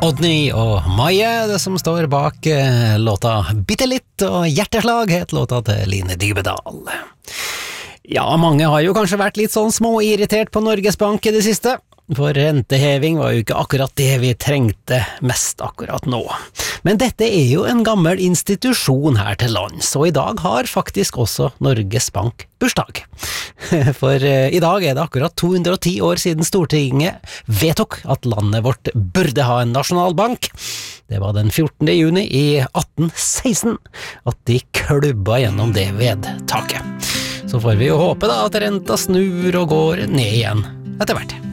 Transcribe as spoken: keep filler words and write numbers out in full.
Odny og Maje, det som står bak eh, låta Bitte litt, og Hjerteslag het låta til Line Dybedal. Ja, mange har jo kanskje vært litt sånn småirritert på Norges Bank i det siste, for renteheving var jo ikke akkurat det vi trengte mest akkurat nå. Men dette er jo en gammel institusjon her til lands, og i dag har faktisk også Norges Bank bursdag. For eh, i dag er det akkurat to hundre og ti år siden Stortinget vedtok at landet vårt burde ha en nasjonalbank. Det var den fjortende juni i atten seksten at de klubba gjennom det vedtaket. Så får vi jo håpe da at renta snur og går ned igjen etter hvert.